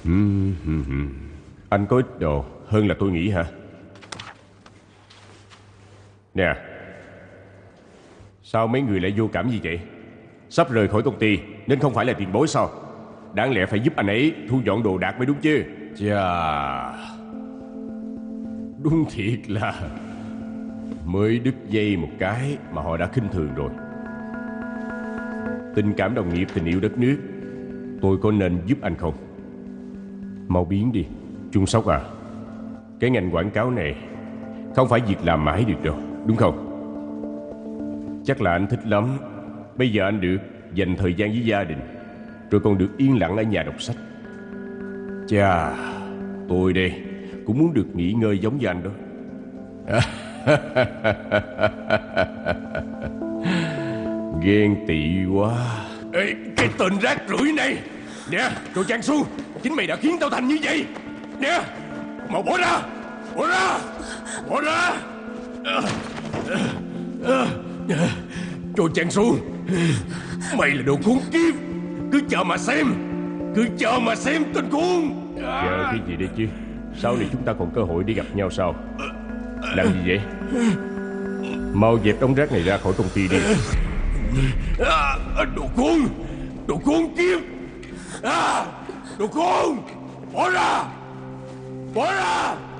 Anh có ít đồ hơn là tôi nghĩ hả? Nè, sao mấy người lại vô cảm như vậy? Sắp rời khỏi công ty nên không phải là tiền bối sao? Đáng lẽ phải giúp anh ấy thu dọn đồ đạc mới đúng chứ. Chà, đúng thiệt là mới đứt dây một cái mà họ đã khinh thường rồi. Tình cảm đồng nghiệp, tình yêu đất nước, tôi có nên giúp anh không? Mau biến đi, Trung Sóc à. Cái ngành quảng cáo này không phải việc làm mãi được đâu, đúng không? Chắc là anh thích lắm. Bây giờ anh được dành thời gian với gia đình, rồi còn được yên lặng ở nhà đọc sách. Chà, tôi đây cũng muốn được nghỉ ngơi giống như anh đó. Ghen tị quá. Ê, cái tên rác rưởi này. Nè, đồ Trang Su, chính mày đã khiến tao thành như vậy. Nè, mau bỏ ra. Bỏ ra. Bỏ ra. Đồ Trang Su, mày là đồ khốn kiếp. Cứ chờ mà xem. Cứ chờ mà xem tên khốn. Chờ cái gì đây chứ? Sau này chúng ta còn cơ hội đi gặp nhau sao? Làm gì vậy? Mau dẹp đống rác này ra khỏi công ty đi. Đồ khốn. Đồ khốn kiếp. Đồ khốn. Bỏ ra. Bỏ ra.